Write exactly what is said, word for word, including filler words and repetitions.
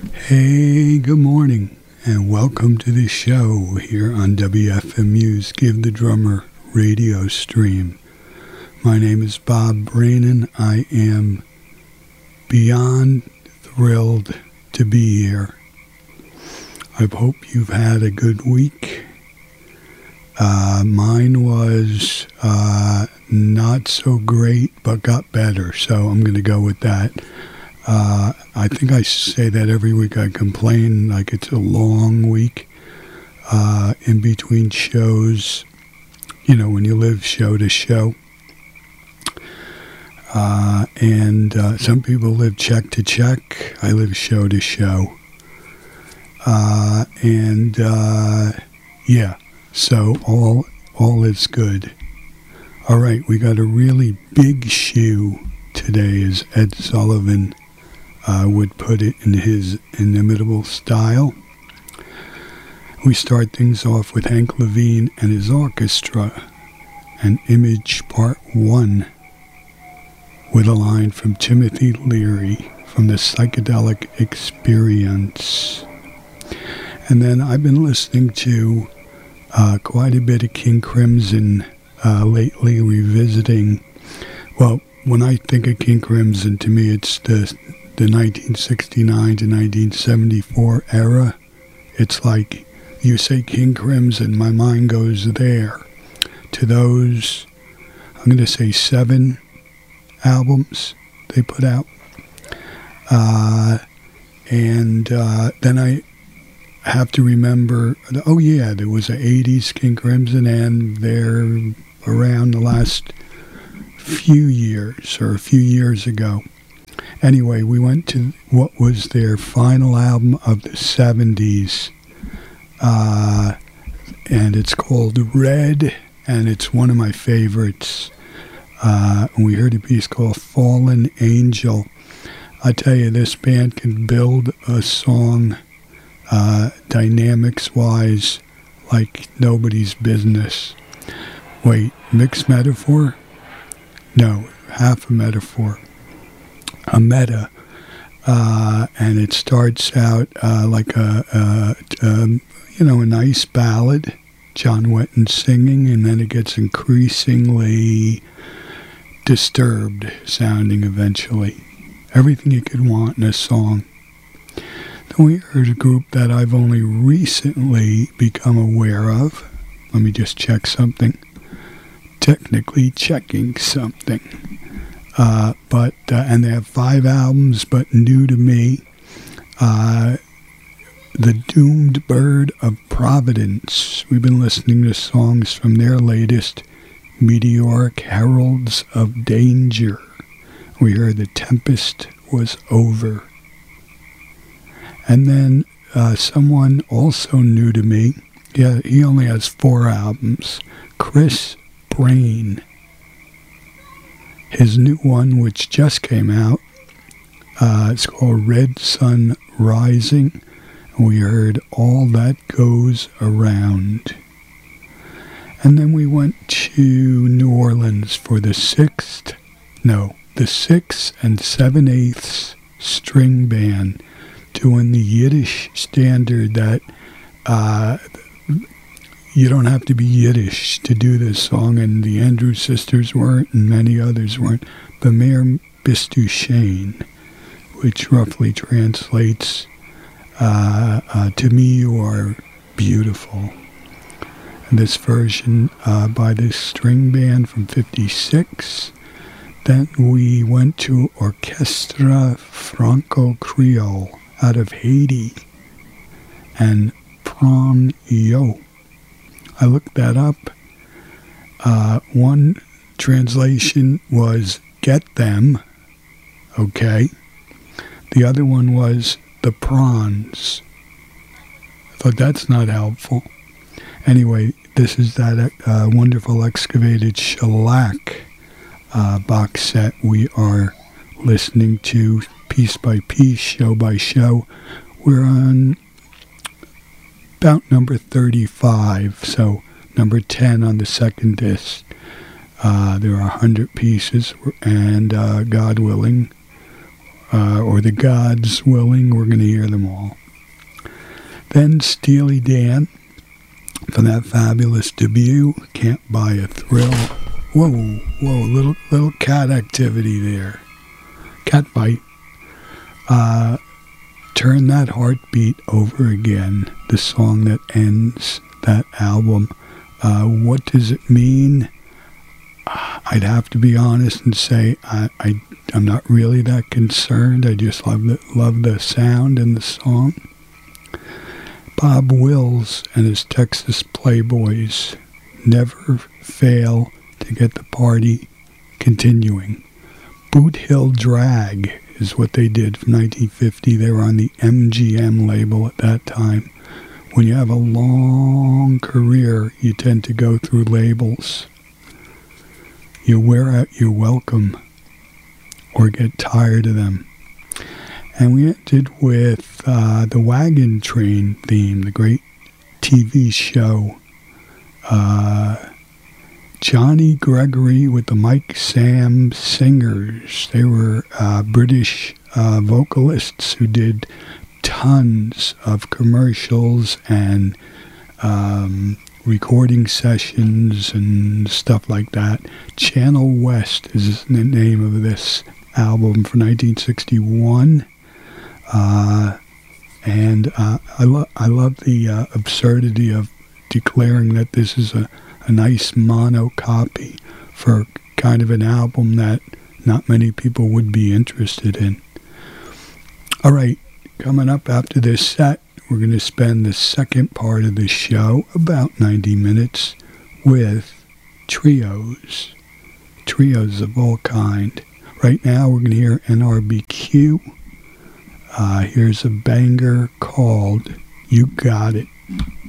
Hey, good morning, and welcome to the show here on W F M U's Give the Drummer radio stream. My name is Bob Brainin. I am beyond thrilled to be here. I hope you've had a good week. Uh, mine was uh, not so great, but got better, so I'm going to go with that. Uh, I think I say that every week. I complain like it's a long week uh, in between shows, you know, when you live show to show. Uh, and uh, some people live check to check. I live show to show. Uh, and, uh, yeah, so all, all is good. All right, we got a really big shoe today, as Ed Sullivan Uh, would put it in his inimitable style. We start things off with Hank Levine and his orchestra, and Image Part one, with a line from Timothy Leary from the Psychedelic Experience. And then I've been listening to uh, quite a bit of King Crimson uh, lately, revisiting, well, when I think of King Crimson, to me it's the the nineteen sixty-nine to nineteen seventy-four era. It's like you say King Crimson, my mind goes there to those, I'm going to say seven albums they put out. Uh, and uh, then I have to remember, oh yeah, there was an eighties King Crimson, and they're around the last few years, or a few years ago. Anyway, we went to what was their final album of the seventies, uh, and it's called Red, and it's one of my favorites. Uh, and we heard a piece called Fallen Angel. I tell you, this band can build a song uh, dynamics-wise like nobody's business. Wait, mixed metaphor? No, half a metaphor. A meta, uh, and it starts out uh, like a, a um, you know, a nice ballad, John Wetton singing, and then it gets increasingly disturbed sounding eventually. Everything you could want in a song. Then we heard a group that I've only recently become aware of. Let me just check something. Technically checking something. Uh, but, uh, and they have five albums, but new to me, uh, The Doomed Bird of Providence. We've been listening to songs from their latest, Meteoric Heralds of Danger. We heard The Tempest Was Over. And then uh, someone also new to me, yeah, he only has four albums, Chris Brain. His new one, which just came out, uh, it's called Red Sun Rising, and we heard All That Goes Around. And then we went to New Orleans for the sixth, no, the sixth and seven-eighths string band, doing the Yiddish standard that uh, you don't have to be Yiddish to do this song, and the Andrews Sisters weren't, and many others weren't. Bemer Bist Du Schön, which roughly translates, uh, uh, to me you are beautiful. And this version uh, by this string band from fifty-six. Then we went to Orchestra Franco Creole out of Haiti, and Pran Yo. I looked that up. Uh, one translation was Get Them, okay. The other one was The Prawns. I thought that's not helpful. Anyway, this is that uh, wonderful excavated shellac uh, box set we are listening to piece by piece, show by show. We're on about number thirty-five, so number ten on the second disc. Uh, there are one hundred pieces, and uh, God willing, uh, or the gods willing, we're going to hear them all. Then Steely Dan, for that fabulous debut, Can't Buy a Thrill. Whoa, whoa, little little cat activity there. Cat bite. Uh, Turn That Heartbeat Over Again, the song that ends that album. Uh, what does it mean? Uh, I'd have to be honest and say I, I, I'm not really that concerned. I just love the, love the sound and the song. Bob Wills and his Texas Playboys never fail to get the party continuing. Boot Hill Drag is what they did from nineteen fifty. They were on the M G M label at that time. When you have a long career, you tend to go through labels. You wear out your welcome or get tired of them. And we ended with uh, the Wagon Train theme, the great T V show. Uh, Johnny Gregory with the Mike Sam Singers. They were uh, British uh, vocalists who did tons of commercials and um, recording sessions and stuff like that. Channel West is the name of this album for nineteen sixty-one. Uh, and uh, I, lo- I love the uh, absurdity of declaring that this is a, a nice mono copy for kind of an album that not many people would be interested in. All right, coming up after this set, we're going to spend the second part of the show, about ninety minutes, with trios. Trios of all kind. Right now we're going to hear N R B Q. Uh, here's a banger called You Got It.